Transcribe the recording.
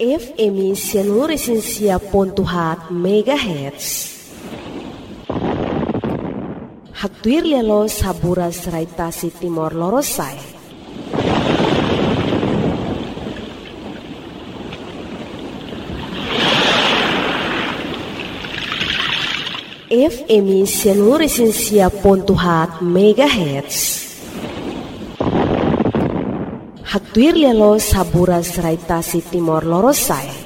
FM seluruh resensia pontuhat megahertz. Haktuir lelo sabura seraitasi timor lorosai. FM seluruh resensia pontuhat megahertz. Haktuir lelo sabura seraitasi timor lorosai.